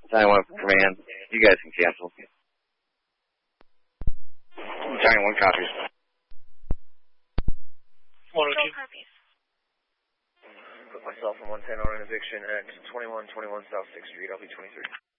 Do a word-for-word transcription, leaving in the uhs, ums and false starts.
Battalion one Command, you guys can cancel. Battalion one copies. one oh two. Put myself in one ten on an eviction at twenty-one twenty-one South sixth Street. I'll be twenty-three.